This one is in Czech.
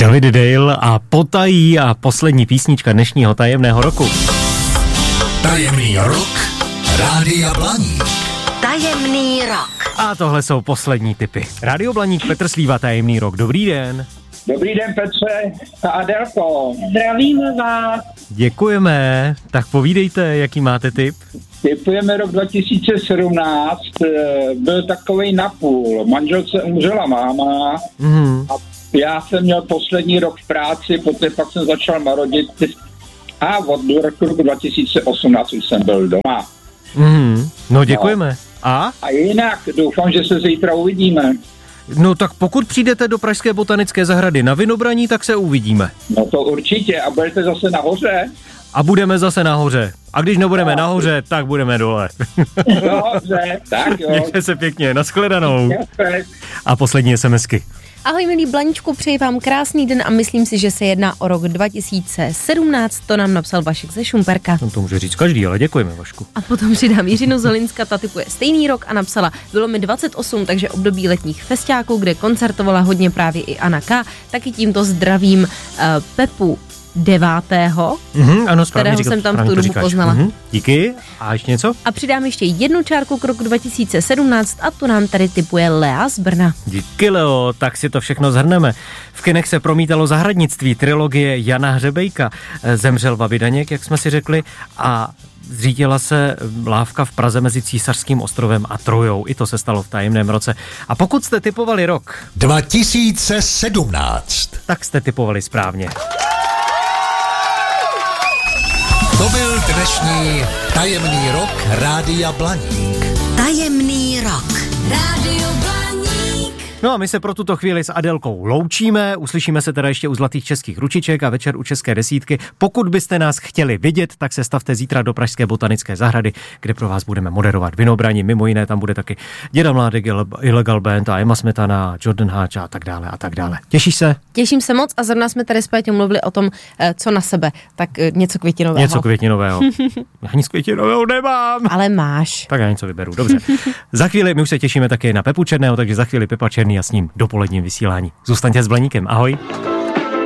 David Dale a Potají a poslední písnička dnešního tajemného roku. Tajemný rok Rádia Blaník. Tajemný rok. A tohle jsou poslední tipy. Rádio Blaník, Petr Slíva, tajemný rok. Dobrý den. Dobrý den, Petře a Adelko. Zdravíme vás. Děkujeme. Tak povídejte, jaký máte tip? Typujeme rok 2017. Byl takovej napůl. Manželce umřela máma a já jsem měl poslední rok v práci, poté pak jsem začal marodit a od roku 2018 už jsem byl doma. No děkujeme. A jinak doufám, že se zítra uvidíme. No tak pokud přijdete do Pražské botanické zahrady na Vinobraní, tak se uvidíme. No to určitě. A budete zase nahoře? A budeme zase nahoře. A když nebudeme nahoře, tak budeme dole. Dobře, tak jo. Mějte se pěkně, nashledanou. A poslední SMSky. Ahoj milí Blaničku, přeji vám krásný den a myslím si, že se jedná o rok 2017, to nám napsal Vašek ze Šumperka. To může říct každý, ale děkujeme, Vašku. A potom přidám Jiřinu Zolinska, ta typuje stejný rok a napsala, bylo mi 28, takže období letních festiáků, kde koncertovala hodně právě i Anna K. Taky tímto zdravím Pepu 9. Ano, správně kterého jsem tam v tu dobu poznala. Díky. A ještě něco? A přidám ještě jednu čárku k roku 2017 a tu nám tady tipuje Lea z Brna. Díky, Leo, tak si to všechno zhrneme. V kinech se promítalo Zahradnictví, trilogie Jana Hřebejka. Zemřel Vavi Daněk, jak jsme si řekli, a zřítila se lávka v Praze mezi Císařským ostrovem a Trojou. I to se stalo v tajemném roce. A pokud jste tipovali rok 2017, tak jste tipovali správně. To byl dnešní tajemný rok Rádia Blaník. Tajemný rok. Rádio Blaník. No a my se pro tuto chvíli s Adelkou loučíme, uslyšíme se teda ještě u Zlatých českých ručiček a večer u České desítky. Pokud byste nás chtěli vidět, tak se stavte zítra do Pražské botanické zahrady, kde pro vás budeme moderovat Vinobraní, mimo jiné tam bude taky Děda Mládek, Illegal Band a Emma Smetana, Jordan Háč a tak dále a tak dále. Těšíš se? Těším se moc a zrovna jsme tady s Péťou mluvili o tom, co na sebe, tak něco květinového. Něco květinového. Já nic květinového nemám. Ale máš. Tak já něco vyberu, dobře. Za chvíli my už se těšíme taky na Pepu Černého, takže za chvíli Pepa Černý a s ním dopoledním vysílání. Zůstaňte s Blaníkem, ahoj.